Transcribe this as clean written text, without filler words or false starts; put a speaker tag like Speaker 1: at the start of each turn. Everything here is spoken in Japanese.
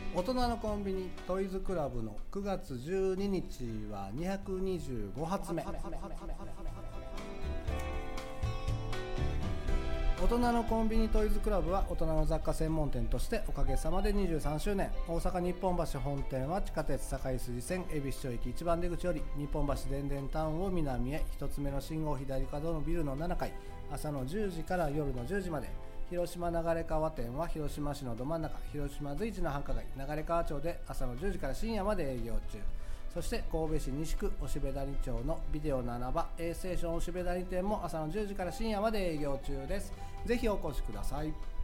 Speaker 1: 大人のコンビニトイズクラブの9月12日は225発目。大人のコンビニトイズクラブは大人の雑貨専門店としておかげさまで23周年。大阪日本橋本店は地下鉄堺筋線恵比寿町駅1番出口より日本橋電電タウンを南へ1つ目の信号左角のビルの7階、朝の10時から夜の10時まで。広島流川店は広島市のど真ん中、広島随一の繁華街流川町で朝の10時から深夜まで営業中。そして神戸市西区押部谷町のビデオの穴場 A ステーション押部谷店も朝の10時から深夜まで営業中です。ぜひお越しください。